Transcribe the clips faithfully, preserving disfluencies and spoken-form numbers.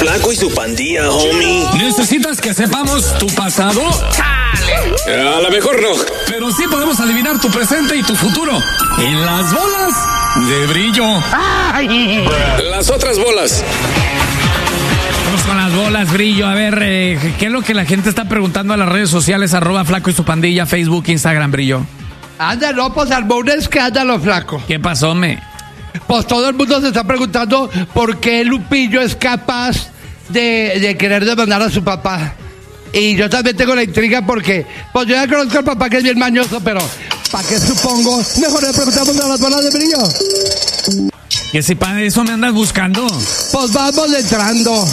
Flaco y su pandilla, homie. ¿Necesitas que sepamos tu pasado? ¡Chale! A lo mejor no. Pero sí podemos adivinar tu presente y tu futuro. En las bolas de brillo. ¡Ay! Las otras bolas. Vamos con las bolas, brillo. A ver, eh, ¿qué es lo que la gente está preguntando a las redes sociales? Arroba Flaco y su pandilla, Facebook, Instagram, brillo. Anda, no, pues armó un escándalo, Flaco. ¿Qué pasó, me? Pues todo el mundo se está preguntando por qué Lupillo es capaz de, de querer demandar a su papá. Y yo también tengo la intriga porque, pues yo ya conozco al papá que es bien mañoso, pero ¿para qué supongo? Mejor le preguntamos a las bolas de brillo. ¿Que si para eso me andas buscando? Pues vamos entrando.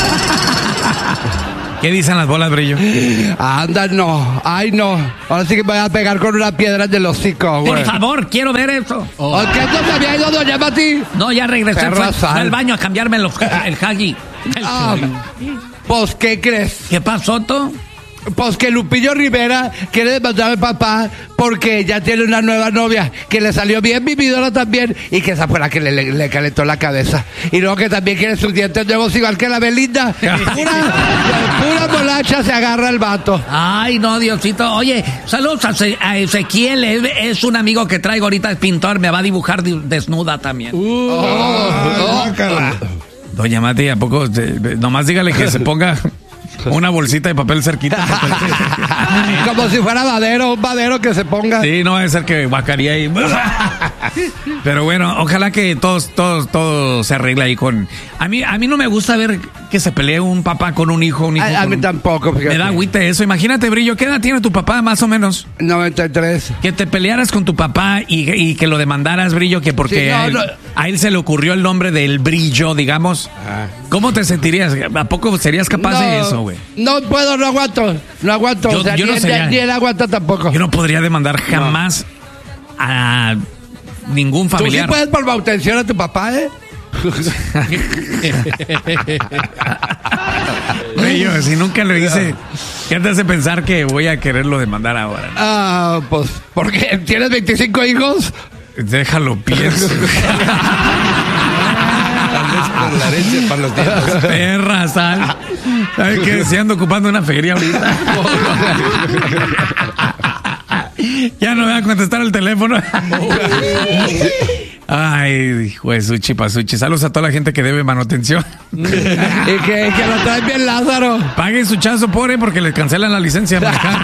¿Qué dicen las bolas, brillo? Anda, no. Ay, no. Ahora sí que me voy a pegar con una piedra en el hocico, güey. Por favor, quiero ver eso. Oh. ¿Qué no se había ido doña Mati? No, ya regresé. Fue, fue al baño a cambiarme los, el huggy. Ah, pues, ¿qué crees? ¿Qué pasó, tú? Pues que Lupillo Rivera quiere demandar al papá porque ya tiene una nueva novia que le salió bien vividora también y que esa fue la que le, le, le calentó la cabeza. Y luego que también quiere sus dientes nuevos igual que la Belinda. Pura, pura molacha se agarra el vato. Ay, no, Diosito. Oye, saludos a, a Ezequiel. Es, es un amigo que traigo ahorita, es pintor. Me va a dibujar desnuda también. Uh, oh, oh, oh. Doña Mati, ¿a poco? Nomás dígale que se ponga una bolsita de papel cerquita. Como si fuera madero, un madero que se ponga. Sí, no va a ser que guacaría ahí. Pero bueno, ojalá que todos, todos, todo se arregle ahí con. A mí, a mí no me gusta ver que se pelee un papá con un hijo, un hijo. A, a mí un... tampoco, fíjate. Me da agüite eso. Imagínate, Brillo, ¿qué edad tiene tu papá más o menos? noventa y tres. Que te pelearas con tu papá y, y que lo demandaras, Brillo, que porque sí, no, a, él, no. a él se le ocurrió el nombre del Brillo, digamos. Ah. ¿Cómo te sentirías? ¿A poco serías capaz no, de eso, güey? No puedo, no aguanto. No aguanto. Yo, o sea, yo ni, no sería, ni él aguanta tampoco. Yo no podría demandar jamás no. a ningún familiar. Tú sí puedes por manutención a tu papá, ¿eh? Brillo, si nunca lo hice, ¿qué te hace pensar que voy a quererlo demandar ahora? Ah, pues, ¿por qué? ¿Tienes veinticinco hijos? Déjalo, pienso. Con la leche para los dientes. Perra, sal. ¿Sabes qué? Si ando ocupando una feria ahorita. Ya no me va a contestar el teléfono. Ay, hijo de Suchi Pasuchi. Saludos a toda la gente que debe manutención. Y que, que lo traen bien Lázaro. Paguen su chazo, pobre, porque les cancelan la licencia de manejar.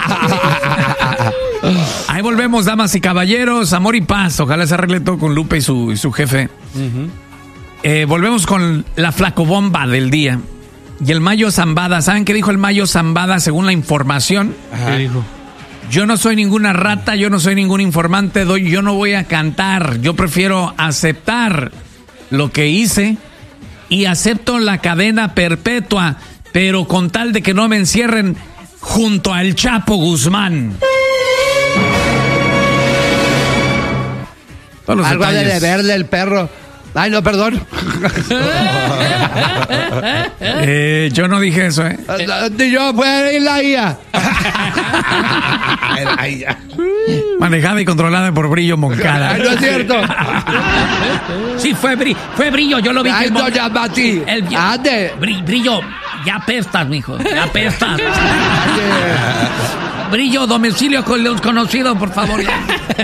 Ahí volvemos, damas y caballeros. Amor y paz. Ojalá se arregle todo con Lupe y su, y su jefe. Uh-huh. Eh, volvemos con la flacobomba del día. Y el Mayo Zambada. ¿Saben qué dijo el Mayo Zambada según la información? Ajá. ¿Qué dijo? Yo no soy ninguna rata, yo no soy ningún informante, doy, yo no voy a cantar. Yo prefiero aceptar lo que hice y acepto la cadena perpetua, pero con tal de que no me encierren junto al Chapo Guzmán. Algo ha de deberle el perro. Ay, no, perdón. eh, yo no dije eso, ¿eh? Yo fue la I A. Manejada y controlada por Brillo Moncada. Ay, no es cierto. Sí, fue, bri fue Brillo, yo lo vi. Ay, no, ya, Mati. El, el, Ande. Bri Brillo, ya apestas, mijo. Ya apestas. Brillo, domicilio con los conocidos, por favor.